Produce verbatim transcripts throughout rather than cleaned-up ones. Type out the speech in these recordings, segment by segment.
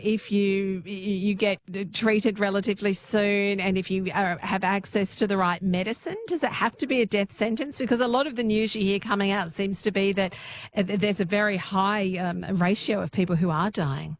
if you you get treated relatively soon and if you are, have access to the right medicine? Does it have to be a death sentence? Because a lot of the news you hear coming out seems to be that there's a very high um, ratio of people who are dying.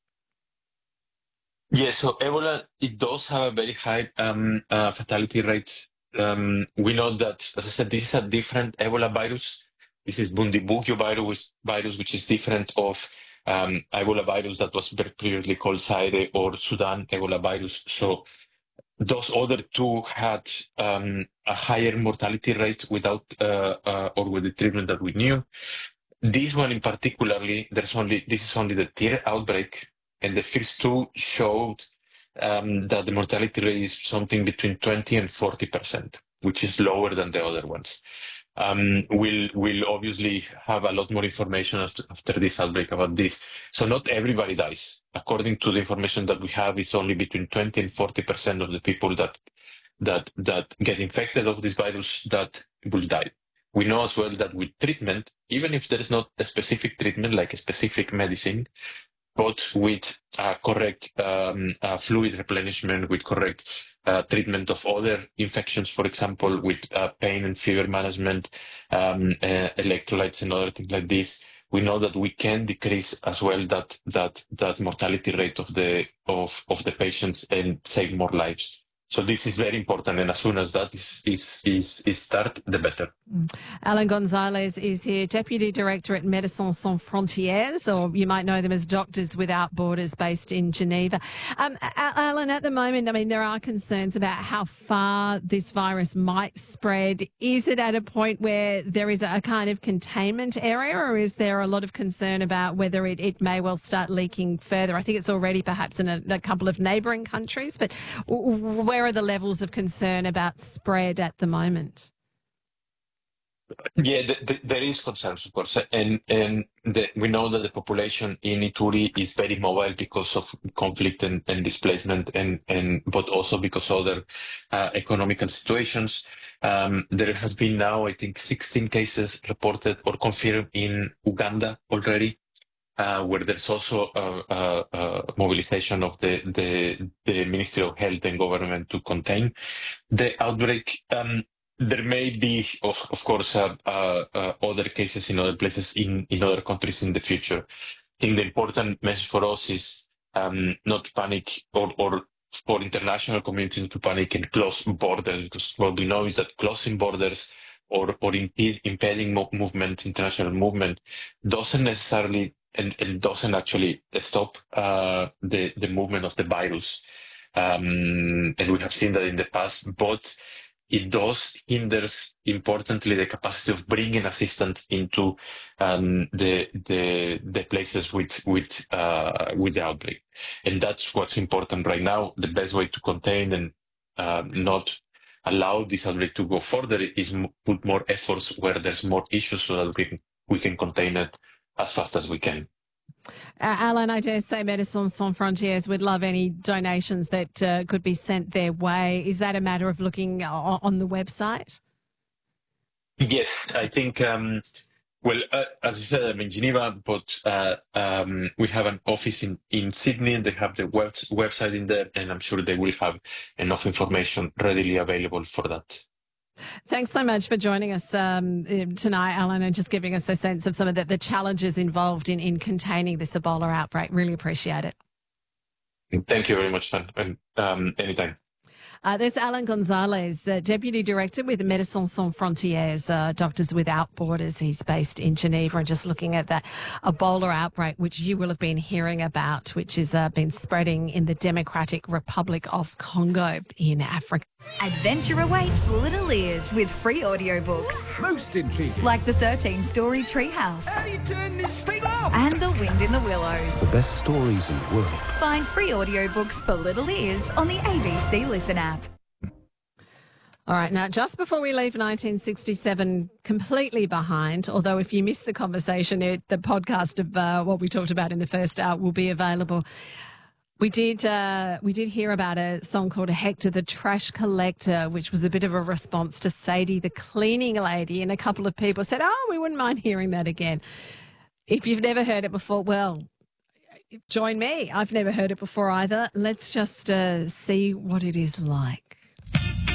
Yeah, so Ebola, it does have a very high um, uh, fatality rate. Um, we know that, as I said, this is a different Ebola virus. This is Bundibugyo virus, virus, which is different of um, Ebola virus that was previously called Zaire or Sudan Ebola virus. So those other two had um, a higher mortality rate without uh, uh, or with the treatment that we knew. This one in particularly, there's only this is only the third outbreak, and the first two showed um, that the mortality rate is something between twenty and forty percent, which is lower than the other ones. Um, we'll, we'll obviously have a lot more information after, after this outbreak about this. So not everybody dies. According to the information that we have, it's only between twenty and forty percent of the people that, that, that get infected of this virus that will die. We know as well that with treatment, even if there is not a specific treatment, like a specific medicine, but with uh, correct um, uh, fluid replenishment, with correct uh, treatment of other infections, for example, with uh, pain and fever management, um, uh, electrolytes and other things like this, we know that we can decrease as well that that that mortality rate of the of of the patients and save more lives. So this is very important, and as soon as that is is is, is start, the better. Mm. Alan Gonzalez is here, Deputy Director at Médecins Sans Frontières, or you might know them as Doctors Without Borders, based in Geneva. Um, Alan, at the moment, I mean, there are concerns about how far this virus might spread. Is it at a point where there is a kind of containment area, or is there a lot of concern about whether it, it may well start leaking further? I think it's already perhaps in a, a couple of neighbouring countries, but where are the levels of concern about spread at the moment? Yeah, the, the, there is concerns, of course, and and the, we know that the population in Ituri is very mobile because of conflict and, and displacement, and and but also because of other uh, economical situations. Um, there has been now, I think, sixteen cases reported or confirmed in Uganda already. Uh, where there's also a, a, a mobilization of the, the the Ministry of Health and government to contain the outbreak. Um, there may be, of, of course, uh, uh, uh, other cases in other places in, in other countries in the future. I think the important message for us is um, not to panic, or, or for international community to panic and close borders, because what we know is that closing borders or, or impede, impeding mo- movement, international movement, doesn't necessarily And, and doesn't actually stop uh, the the movement of the virus, um, and we have seen that in the past. But it does hinders importantly the capacity of bringing assistance into um, the the the places with with uh, with the outbreak, and that's what's important right now. The best way to contain and uh, not allow this outbreak to go further is m- put more efforts where there's more issues, so that we can, we can contain it as fast as we can. Uh, Alan, I dare say Médecins Sans Frontières would love any donations that uh, could be sent their way. Is that a matter of looking on, on the website? Yes, I think, um, well, uh, as you said, I'm in Geneva, but uh, um, we have an office in, in Sydney. They have the web, website in there, and I'm sure they will have enough information readily available for that. Thanks so much for joining us um, tonight, Alan, and just giving us a sense of some of the, the challenges involved in, in containing this Ebola outbreak. Really appreciate it. Thank you very much, man. And um, anytime. Uh, there's Alan Gonzalez, uh, Deputy Director with Médecins Sans Frontières, uh, Doctors Without Borders. He's based in Geneva, and just looking at that Ebola outbreak, which you will have been hearing about, which has uh, been spreading in the Democratic Republic of Congo in Africa. Adventure awaits little ears with free audiobooks. Most intriguing. Like the thirteen-story Treehouse. How do you turn this thing off? And The Wind in the Willows. The best stories in the world. Find free audiobooks for little ears on the A B C Listen app. All right, now, just before we leave nineteen sixty-seven completely behind, although if you missed the conversation, it, the podcast of uh, what we talked about in the first hour will be available. We did uh, we did hear about a song called Hector the Trash Collector, which was a bit of a response to Sadie the cleaning lady, and a couple of people said, oh, we wouldn't mind hearing that again. If you've never heard it before, well, join me. I've never heard it before either. Let's just uh, see what it is like.